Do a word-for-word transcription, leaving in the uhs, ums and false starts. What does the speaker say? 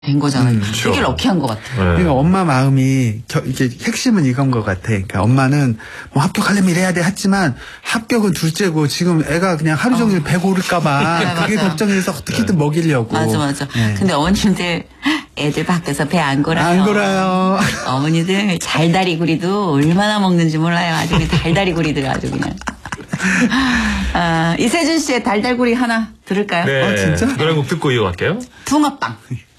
된 거잖아요. 음, 되게 그렇죠. 럭키한 것 같아요. 네. 그러니까 엄마 마음이 겨, 이게 핵심은 이건 것 같아. 그러니까 엄마는 뭐 합격하려면 이래야 돼 했지만 합격은 둘째고 지금 애가 그냥 하루 종일 어. 배 고를까봐 그게 맞아. 걱정해서 어떻게든 먹이려고. 맞아, 맞아. 네. 근데 어머님들 애들 밖에서 배 안 골아요. 안 골아요. 어머니들 달다리구리도 얼마나 먹는지 몰라요. 아주 그냥 달다리구리들 아주 그냥. 아, 이세준 씨의 달달구리 하나 들을까요? 네. 어, 진짜? 노래 곡 듣고 이어갈게요. 붕어빵.